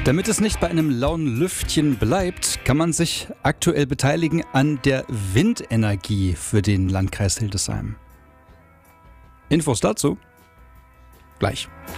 Damit es nicht bei einem lauen Lüftchen bleibt, kann man sich aktuell beteiligen an der Windenergie für den Landkreis Hildesheim. Infos dazu gleich.